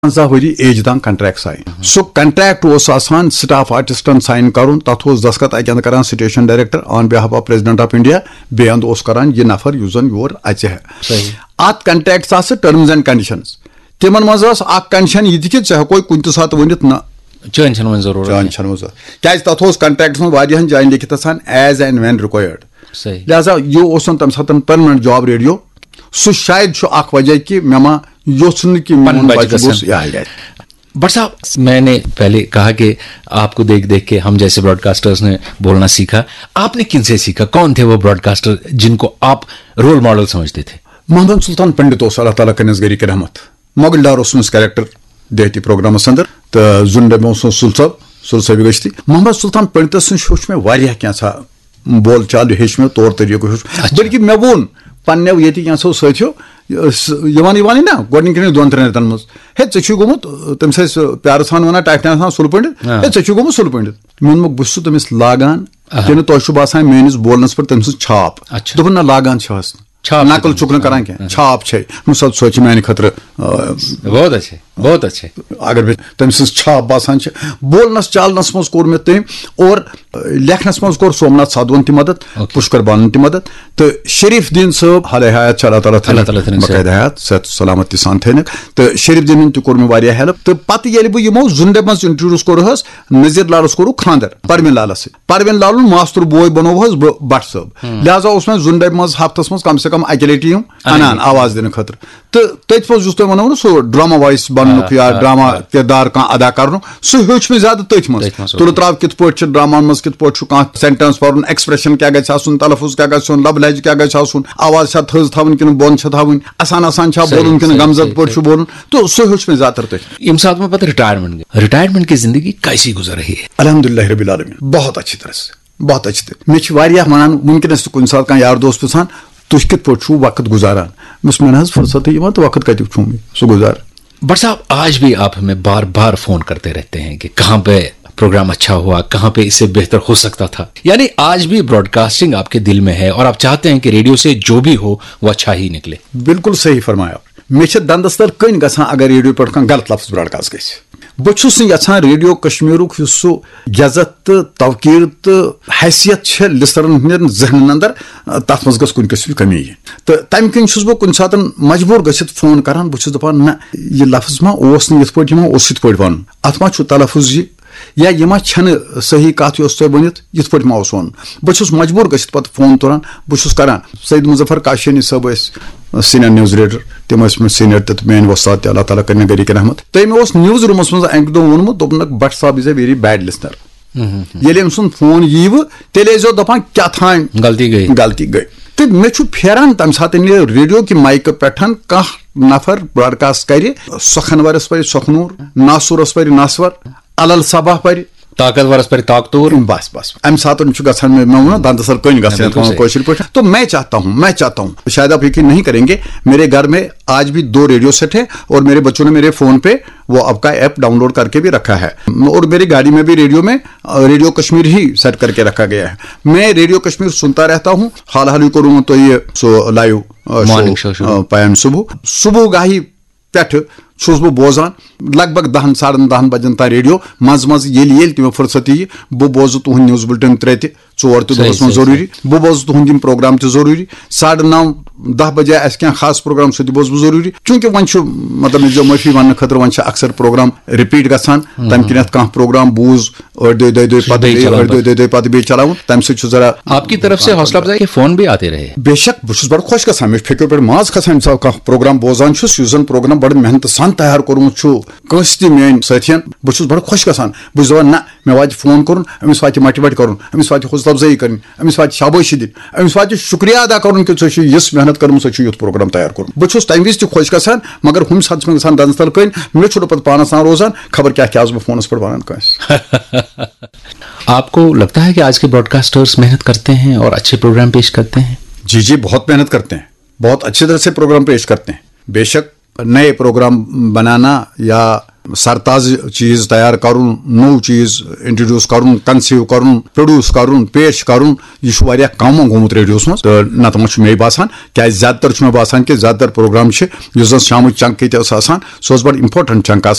وری ایج تام contract sign سو contract آسان سٹاف آرٹسٹن سائن کرن تتھ دستخط اکہ اند کران station director on behalf of president of India بیٚیہِ اند کران یہ نفر یُس زن یور اژِ ہے ات کنٹریکٹس آسہٕ ٹرمز اینڈ کنڈیشنز تمن منٛز ٲس اکھ کنڈیشن یہ کہ ژےٚ ہٮ۪کوے کُنہِ تہِ ساتہٕ ؤنِتھ نہ چٲنۍ چھنہٕ وۄنۍ ضروٗرت کیازِ تتھ اوس کنٹریکٹس منٛز واریاہن جاین لیکھِتھ آسان ایز اینڈ وین رِکویرڈ لہذا یہ اوس نہٕ تمہِ ساتہٕ پٔرمننٹ جاب ریڈیو سُہ شاید چھُ اکھ وجہ کہ مےٚ ما یوٚژھ نہٕ کہ میون بچہ گوٚژھ یہِ بٹ صاحب میں نے پہلے کہا کہ آپ کو دیکھ دیکھ کے ہم جیسے براڈ کاسٹرز نے بولنا سیکھا. آپ نے کن سے سیکھا؟ کون تھے وہ براڈ کاسٹر جن کو آپ رول ماڈل سمجھتے تھے؟ محمد سلطان پنڈت اللہ تعالیٰ کرنس گری رحمت مغل ڈار کیریکٹر دیہتی پروگرامس اندر تو زنڈ سل صٲبہِ گٔژھتٕے محمد سلطان پنڈتس نش ہیوٚچھ مےٚ واریاہ کینٛژھا بول چال ہیٚچھ مےٚ طور طریقہٕ ہیوٚچھ بلکہ مےٚ ووٚن پننیو ییٚتہِ کینٛژھو سۭتیو یِوان نا گۄڈنِکٮ۪ن 2-3 رٮ۪تن منٛز ہے ژےٚ چھُے گوٚمُت تٔمِس ٲسۍ پیارٕ سان ونان ٹایٹھنس سان سُلہٕ پٔنڈِت ہے ژےٚ چھُے گوٚمُت سُلہٕ پٔنڈِت مےٚ ووٚنمَکھ بہٕ چھُس تٔمِس لاگان کِنہٕ تۄہہِ چھُ باسان میٲنِس بولنس پٮ۪ٹھ تٔمۍ سٕنٛز چھاپ دوٚپُن نہ لاگان چھَس نقل چھُکھ نہٕ کران کینٛہہ چھاپ چھے سۄ چھِ میانہِ خٲطرٕ بہت اچھے اگر مےٚ تٔمۍ سٕنٛز چھاپ باسان چھِ بولنس چالنس منٛز کوٚر مےٚ تٔمۍ اور لیکھنس منٛز کوٚر سومناتھ سادوون تہِ مدد پُشکر بانن تہِ مدد تہٕ شریف دیٖن صٲب حالے حیات چھِ اللہ تعالیٰ باقاعدٕ حیات صحت سلامتی سان تھٲینکھ تہٕ شریف دیٖنن تہِ کوٚر مےٚ واریاہ ہیلپ تہٕ پتہٕ ییٚلہِ بہٕ یِمو زُنڈِ منٛز انٹرڈیوٗس کوٚرہس نذیر لالس کوٚرُکھ خاندر پرویٖن لالس سۭتۍ پرویٖن لالُن ماستُر بوے بنووہس بہٕ بٹ صٲب لہذا اوس مےٚ زُنڈِ منٛز ہفتس منٛز کم سے کم اکہِ لٹہِ یِم انان آواز دِنہٕ خٲطرٕ تہٕ تٔتھۍ منٛز یُس تۄہہِ ونو نہ سُہ ڈراما وایس بننُک یا ڈراما کردار کانٛہہ ادا کرنُک سُہ ہیوٚچھ مےٚ زیادٕ تٔتھۍ منٛز تُلہٕ تراو کِتھ پٲٹھۍ چھِ ڈراماہن منٛز کِتھ پٲٹھۍ چھُ کانٛہہ سینٹینس پرُن ایکسپریشن کیاہ گژھِ آسُن تلفظ کیاہ گژھِ آسُن لب لہجہِ کیاہ گژھِ آسُن آواز چھا تھٔز تھاوٕنۍ کِنہٕ بۄن چھِ تھاوٕنۍ آسان چھا بولُن کِنہٕ غمزد پٲٹھۍ چھُ بولُن تو سُہ ہیوٚچھ مےٚ زیادٕ تر تٔتھۍ. ییٚمہِ ساتہٕ میں پتہٕ ریٹائرمنٹ کی زندگی کیسی گزر رہی ہے؟ الحمد للہ رب العالمین بہت اچھی طرح سے بہت اچھی طرح مےٚ چھِ واریاہ ونان وٕنکیٚنس تہِ کُنہِ ساتہٕ کانٛہہ یار دوست پرژھان تُہۍ کِتھ پٲٹھۍ چھُو وقت گُزاران مےٚ چھُ مےٚ نہ حظ فرصتٕے یِوان تہٕ وقت کتیُک چھُم سُہ گُزار. بٹ صاحب آج بھی آپ ہمیں بار بار فون کرتے رہتے ہیں کہ کہاں پہ پروگرام اچھا ہوا، کہاں پہ اس سے بہتر ہو سکتا تھا، یعنی آج بھی براڈ کاسٹنگ آپ کے دل میں ہے اور آپ چاہتے ہیں کہ ریڈیو سے جو بھی ہو وہ اچھا ہی نکلے. بالکل صحیح فرمایا. مےٚ چھِ دندس تل کٔنۍ گژھان اگر ریڈیو پٮ۪ٹھ کانٛہہ غلط لفظ براڈ کاسٹ گژھِ. بہٕ چھُس نہٕ یژھان ریڈیو کشمیٖرُک یُس سُہ عزت تہٕ توقیٖر تہٕ حیثیت چھےٚ لسنرن ہٕنٛدٮ۪ن ذہنن اندر تتھ منٛز گٔژھ کُنہِ قٕسمٕچ کمی یِنۍ تہٕ تمہِ کِنۍ چھُس بہٕ کُنہِ ساتہٕ مجبوٗر گٔژھِتھ فون کران. بہٕ چھُس دپان نہ یہِ لفظ ما اوس نہٕ یِتھ پٲٹھۍ یہِ ما اوس یِتھ پٲٹھۍ ونُن اتھ ما چھُ تلفظ یہِ یا یہِ ما چھنہٕ صحیح کتھ یۄس تۄہہِ ؤنِتھ یِتھ پٲٹھۍ ما اوس وَنُن. بہٕ چھُس مجبوٗر گٔژھِتھ پتہٕ فون تُلان بہٕ چھُس کران. سعید مظفر کاشانی صٲب ٲسۍ سیٖنیر نِوٕز ریڈر تِم ٲسۍ مےٚ سیٖنیر تہِ میٲنۍ وۄستاد تہِ اللہ تعالیٰ کرنہِ گری رحمت تٔمۍ اوس نِوٕز روٗمس منٛز اَکہِ دۄہ ووٚنمُت دوٚپنکھ بٹ صاحب از اے ویری بیڈ لسنر. ییٚلہِ أمۍ سُنٛد فون ییٖوٕ تیٚلہِ ٲسۍزیو دپان کیاہ تھام غلطی گٔے تہٕ مےٚ چھُ پھیران تمہِ ساتہٕ ییٚلہِ ریڈیو کہِ مایکہٕ پٮ۪ٹھ کانٛہہ نفر براڈکاسٹ کرِ سۄکھنورس پرِ سۄکھنوٗر ناسوٗرس پرِ ناسور الل صبا پرِ طاقتورس پر طاقتور بس امہِ ساتہٕ چھُ گژھان مےٚ ووٚن دندس تل کٔنۍ گژھان کٲشِر پٲٹھۍ تو میں چاہتا ہوں شاید آپ یقین نہیں کریں گے میرے گھر میں آج بھی 2 ریڈیو سیٹ ہے اور میرے بچوں نے میرے فون پہ وہ اب کا ایپ ڈاؤن لوڈ کر کے بھی رکھا ہے اور میری گاڑی میں بھی ریڈیو کشمیر ہی سیٹ کر کے رکھا گیا ہے. میں ریڈیو کشمیر سنتا رہتا ہوں. حال کوٚرمُت تۄہہِ سُہ لایو پیام صبح گاہی پٮ۪ٹھٕ چھُس بہٕ بوزان لگ بگ 10 ساڑن 10 بجن تام ریڈیو منٛزٕ ییٚلہِ تہِ مےٚ فرصت یی بہٕ بوزٕ تُہُنٛد نِوٕز بُلٹن 3 تہِ 4 تہِ دۄہس منٛز ضروٗری بہٕ بوزٕ تُہُنٛد یِم پروگرام تہِ ضروٗری 9:30-10 بجے آسہِ کینٛہہ خاص پروگرام سُہ تہِ بوزٕ بہٕ ضروٗری چوٗنٛکہِ وۄنۍ چھُ مطلب مےٚ دِیو معٲفی وننہٕ خٲطرٕ وۄنۍ چھِ اکثر پروگرام رِپیٖٹ گژھان تمہِ کِنٮ۪تھ کانٛہہ پروگرام بوٗز 8 دۄہ پتہٕ بیٚیہِ چلاوُن تمہِ سۭتۍ چھُ ذرا آپ کی طرف سے حوصلہ افزائی کے فون بھی آتے رہے. بے شک بہٕ چھُس بڑٕ خۄش گژھان مےٚ چھُ فِکرِ پٮ۪ٹھ ماز کھسان ییٚمہِ ساتہٕ کانٛہہ پروگرام بوزان چھُس یُس زن پروگرام بڑٕ محنتہٕ سان تیار کوٚرمُت چھُ کٲنٛسہِ تہِ میٲنۍ سٲتھین بہٕ چھُس بڑٕ خۄش گژھان. بہٕ چھُس دپان نہ مےٚ واتہِ فون کوٚرُن أمِس واتہِ ماٹِویٹ کرُن أمِس واتہِ حوصلہٕ افضٲیی کرٕنۍ أمِس واتہِ شابٲشی دِنۍ أمِس واتہِ شُکریہ ادا کرُن کہِ ژےٚ چھُ یِژھ محنت کٔرمٕژ ژےٚ چھُ یُتھ پروگرام تیار کوٚرمُت. بہٕ چھُس تمہِ وِزِ تہِ خۄش گژھان مگر ہُمہِ ساتہٕ چھُ مےٚ گژھان دندس تل کٔنۍ مےٚ چھُنہٕ پتہٕ پانس تام روزان خبر کیاہ کیاہ اوسُس بہٕ فونس پٮ۪ٹھ ونان کٲنٛسہِ. آپ کو لگتا ہے کہ آج کے براڈ کاسٹرز محنت کرتے ہیں اور اچھے پروگرام پیش کرتے ہیں؟ جی بہت محنت کرتے ہیں بہت اچھی طرح سے پروگرام پیش کرتے ہیں. بے شک نئے پروگرام بنانا یا سرتاز چیز تیار کرن نو چیز انٹروڈیوس کرن کنسیو کرن پروڈیوس کرن پیش کرن یہ واریاہ کم گومت ریڈیوس مز تو نت مے باسان کیا زیادہ تر مے باسان کہ زیادہ تر پروگرام اس زن شام چنک یہ آسان سہ بڑ امپاٹنٹ چنک